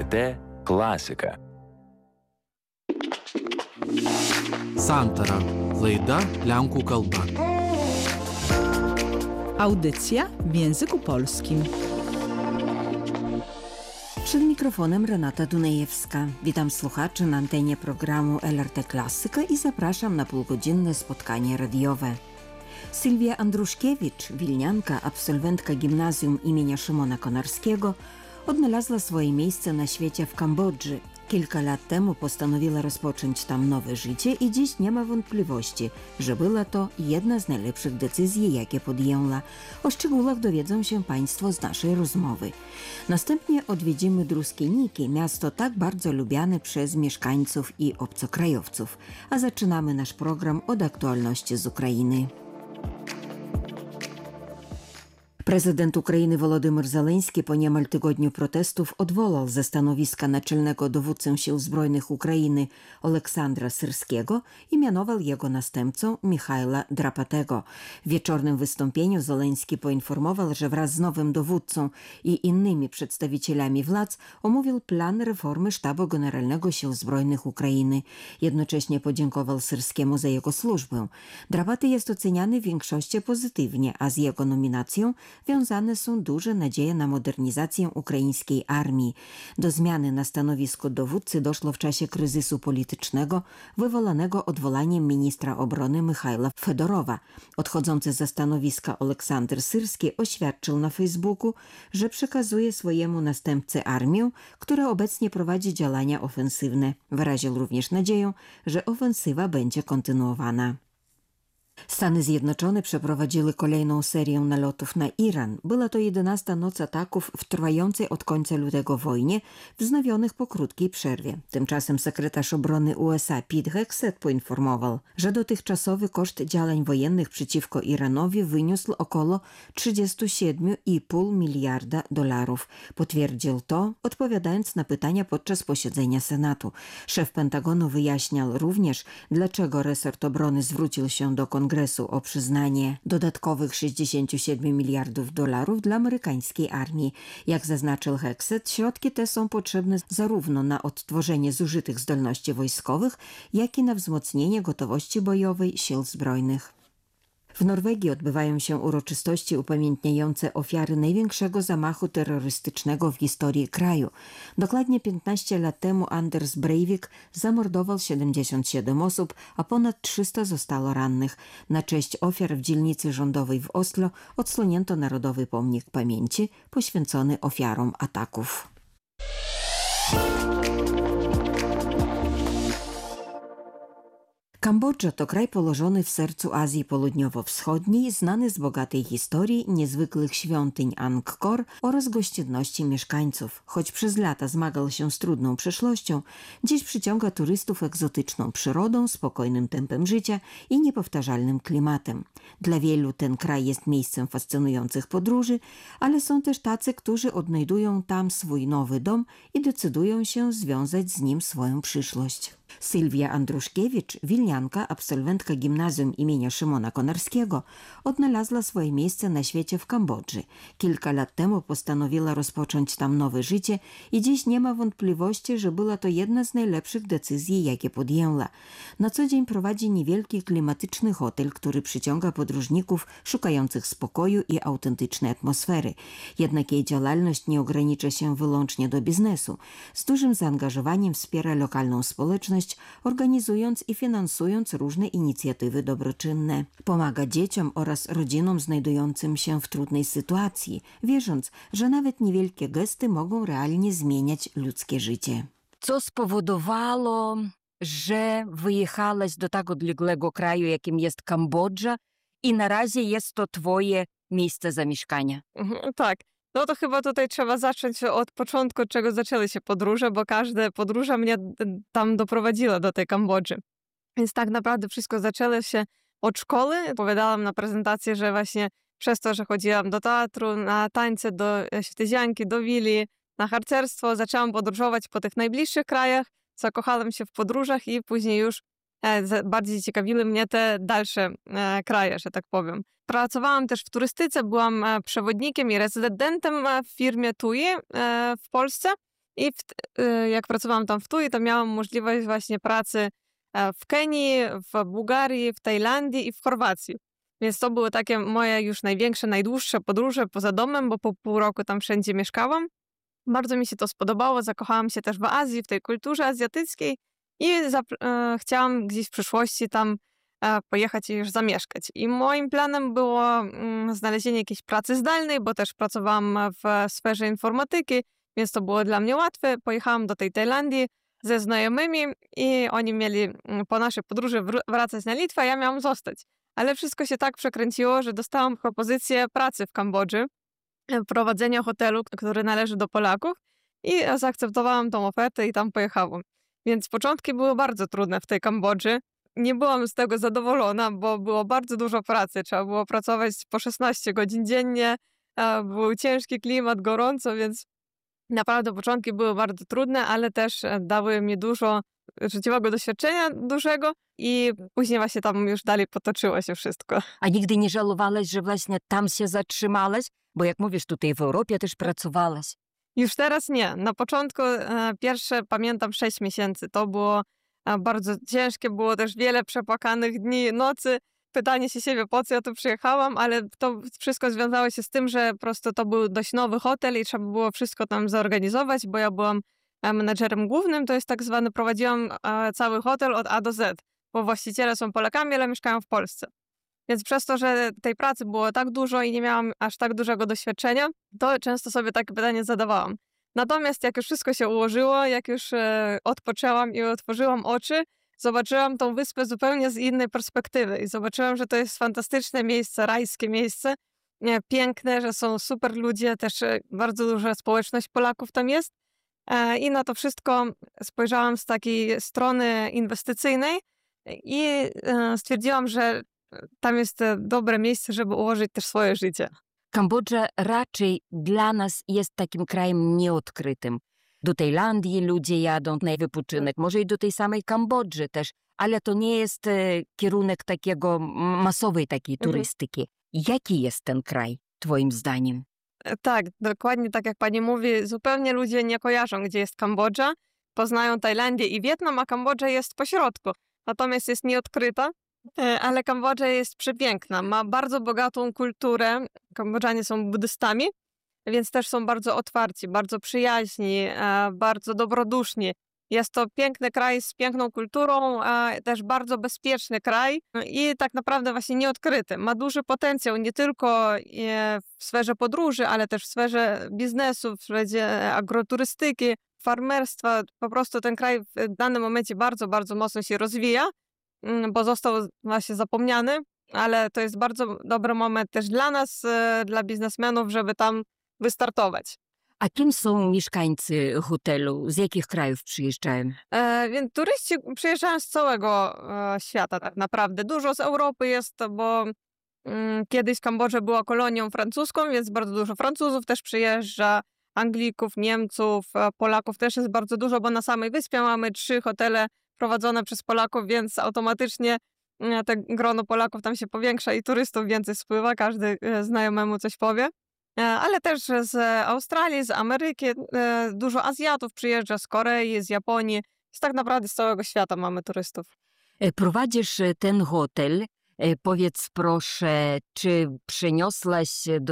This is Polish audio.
LRT klasika. Santara. Laida lenkų kalba. Audycja w języku polskim. Przed mikrofonem Renata Dunajewska. Witam słuchaczy na antenie programu LRT Klasyka i zapraszam na półgodzinne spotkanie radiowe. Sylwia Andruszkiewicz, wilnianka, absolwentka gimnazjum imienia Szymona Konarskiego, odnalazła swoje miejsce na świecie w Kambodży. Kilka lat temu postanowiła rozpocząć tam nowe życie i dziś nie ma wątpliwości, że była to jedna z najlepszych decyzji, jakie podjęła. O szczegółach dowiedzą się Państwo z naszej rozmowy. Następnie odwiedzimy Druskieniki, miasto tak bardzo lubiane przez mieszkańców i obcokrajowców. A zaczynamy nasz program od aktualności z Ukrainy. Prezydent Ukrainy Wolodymyr Zełenski po niemal tygodniu protestów odwołał ze stanowiska naczelnego dowódcę Sił Zbrojnych Ukrainy Oleksandra Syrskiego i mianował jego następcą Michajla Drapatego. W wieczornym wystąpieniu Zełenski poinformował, że wraz z nowym dowódcą i innymi przedstawicielami władz omówił plan reformy Sztabu Generalnego Sił Zbrojnych Ukrainy. Jednocześnie podziękował Syrskiemu za jego służbę. Drapaty jest oceniany w większości pozytywnie, a z jego nominacją wiązane są duże nadzieje na modernizację ukraińskiej armii. Do zmiany na stanowisku dowódcy doszło w czasie kryzysu politycznego wywołanego odwołaniem ministra obrony Michajla Fedorowa. Odchodzący ze stanowiska Oleksander Syrski oświadczył na Facebooku, że przekazuje swojemu następcy armię, która obecnie prowadzi działania ofensywne. Wyraził również nadzieję, że ofensywa będzie kontynuowana. Stany Zjednoczone przeprowadziły kolejną serię nalotów na Iran. Była to 11. noc ataków w trwającej od końca lutego wojnie, wznowionych po krótkiej przerwie. Tymczasem sekretarz obrony USA Pete Hegseth poinformował, że dotychczasowy koszt działań wojennych przeciwko Iranowi wyniósł około $37,5 miliarda. Potwierdził to, odpowiadając na pytania podczas posiedzenia Senatu. Szef Pentagonu wyjaśniał również, dlaczego resort obrony zwrócił się do Kongresu o przyznanie dodatkowych $67 miliardów dla amerykańskiej armii. Jak zaznaczył Hegseth, środki te są potrzebne zarówno na odtworzenie zużytych zdolności wojskowych, jak i na wzmocnienie gotowości bojowej sił zbrojnych. W Norwegii odbywają się uroczystości upamiętniające ofiary największego zamachu terrorystycznego w historii kraju. Dokładnie 15 lat temu Anders Breivik zamordował 77 osób, a ponad 300 zostało rannych. Na cześć ofiar w dzielnicy rządowej w Oslo odsłonięto Narodowy Pomnik Pamięci poświęcony ofiarom ataków. Kambodża to kraj położony w sercu Azji Południowo-Wschodniej, znany z bogatej historii, niezwykłych świątyń Angkor oraz gościnności mieszkańców. Choć przez lata zmagał się z trudną przeszłością, dziś przyciąga turystów egzotyczną przyrodą, spokojnym tempem życia i niepowtarzalnym klimatem. Dla wielu ten kraj jest miejscem fascynujących podróży, ale są też tacy, którzy odnajdują tam swój nowy dom i decydują się związać z nim swoją przyszłość. Sylwia Andruszkiewicz, wilnianka, absolwentka gimnazjum imienia Szymona Konarskiego, odnalazła swoje miejsce na świecie w Kambodży. Kilka lat temu postanowiła rozpocząć tam nowe życie i dziś nie ma wątpliwości, że była to jedna z najlepszych decyzji, jakie podjęła. Na co dzień prowadzi niewielki klimatyczny hotel, który przyciąga podróżników szukających spokoju i autentycznej atmosfery. Jednak jej działalność nie ogranicza się wyłącznie do biznesu. Z dużym zaangażowaniem wspiera lokalną społeczność, organizując i finansując różne inicjatywy dobroczynne. Pomaga dzieciom oraz rodzinom znajdującym się w trudnej sytuacji, wierząc, że nawet niewielkie gesty mogą realnie zmieniać ludzkie życie. Co spowodowało, że wyjechałaś do tak odległego kraju, jakim jest Kambodża i na razie jest to twoje miejsce zamieszkania? Tak. No to chyba tutaj trzeba zacząć od początku, od czego zaczęły się podróże, bo każda podróż mnie tam doprowadziła do tej Kambodży. Więc tak naprawdę wszystko zaczęło się od szkoły. Opowiadałam na prezentacji, że właśnie przez to, że chodziłam do teatru, na tańce, do świątyzianki, do willi, na harcerstwo, zaczęłam podróżować po tych najbliższych krajach, zakochałam się w podróżach i później już bardziej ciekawiły mnie te dalsze kraje, że tak powiem. Pracowałam też w turystyce, byłam przewodnikiem i rezydentem w firmie TUI w Polsce I jak pracowałam tam w TUI, to miałam możliwość właśnie pracy w Kenii, w Bułgarii, w Tajlandii i w Chorwacji. Więc to były takie moje już największe, najdłuższe podróże poza domem, bo po pół roku tam wszędzie mieszkałam. Bardzo mi się to spodobało, zakochałam się też w Azji, w tej kulturze azjatyckiej i chciałam gdzieś w przyszłości tam pojechać i już zamieszkać. I moim planem było znalezienie jakiejś pracy zdalnej, bo też pracowałam w sferze informatyki, więc to było dla mnie łatwe. Pojechałam do tej Tajlandii ze znajomymi i oni mieli po naszej podróży wracać na Litwę, a ja miałam zostać. Ale wszystko się tak przekręciło, że dostałam propozycję pracy w Kambodży, prowadzenia hotelu, który należy do Polaków i zaakceptowałam tą ofertę i tam pojechałam. Więc początki były bardzo trudne w tej Kambodży. Nie byłam z tego zadowolona, bo było bardzo dużo pracy. Trzeba było pracować po 16 godzin dziennie, był ciężki klimat, gorąco, więc naprawdę początki były bardzo trudne, ale też dały mi dużo życiowego doświadczenia dużego i później właśnie tam już dalej potoczyło się wszystko. A nigdy nie żałowałaś, że właśnie tam się zatrzymałaś? Bo jak mówisz, tutaj w Europie też pracowałaś. Już teraz nie. Na początku pierwsze, pamiętam, 6 miesięcy. To było bardzo ciężkie, było też wiele przepłakanych dni, nocy. Pytanie się siebie, po co ja tu przyjechałam, ale to wszystko związało się z tym, że po prostu to był dość nowy hotel i trzeba było wszystko tam zorganizować, bo ja byłam menedżerem głównym, to jest tak zwany, prowadziłam cały hotel od A do Z, bo właściciele są Polakami, ale mieszkają w Polsce. Więc przez to, że tej pracy było tak dużo i nie miałam aż tak dużego doświadczenia, to często sobie takie pytanie zadawałam. Natomiast jak już wszystko się ułożyło, jak już odpoczęłam i otworzyłam oczy, zobaczyłam tą wyspę zupełnie z innej perspektywy i zobaczyłam, że to jest fantastyczne miejsce, rajskie miejsce, piękne, że są super ludzie, też bardzo duża społeczność Polaków tam jest. I na to wszystko spojrzałam z takiej strony inwestycyjnej i stwierdziłam, że tam jest dobre miejsce, żeby ułożyć też swoje życie. Kambodża raczej dla nas jest takim krajem nieodkrytym. Do Tajlandii ludzie jadą na wypoczynek, może i do tej samej Kambodży też, ale to nie jest kierunek takiego masowej takiej turystyki. Jaki jest ten kraj, twoim zdaniem? Tak, dokładnie tak jak pani mówi, zupełnie ludzie nie kojarzą, gdzie jest Kambodża. Poznają Tajlandię i Wietnam, a Kambodża jest pośrodku. Natomiast jest nieodkryta, ale Kambodża jest przepiękna. Ma bardzo bogatą kulturę. Kambodżanie są buddystami, więc też są bardzo otwarci, bardzo przyjaźni, bardzo dobroduszni. Jest to piękny kraj z piękną kulturą, też bardzo bezpieczny kraj i tak naprawdę właśnie nieodkryty. Ma duży potencjał nie tylko w sferze podróży, ale też w sferze biznesu, w sferze agroturystyki, farmerstwa. Po prostu ten kraj w danym momencie bardzo, bardzo mocno się rozwija, bo został właśnie zapomniany, ale to jest bardzo dobry moment też dla nas, dla biznesmenów, żeby tam wystartować. A kim są mieszkańcy hotelu? Z jakich krajów przyjeżdżają? Więc turyści przyjeżdżają z całego świata tak naprawdę. Dużo z Europy jest, bo kiedyś Kambodża była kolonią francuską, więc bardzo dużo Francuzów też przyjeżdża, Anglików, Niemców, Polaków też jest bardzo dużo, bo na samej wyspie mamy 3 hotele prowadzone przez Polaków, więc automatycznie te grono Polaków tam się powiększa i turystów więcej spływa, każdy znajomemu coś powie. Ale też z Australii, z Ameryki, dużo Azjatów przyjeżdża, z Korei, z Japonii. Więc tak naprawdę z całego świata mamy turystów. Prowadzisz ten hotel. Powiedz proszę, czy przeniosłaś do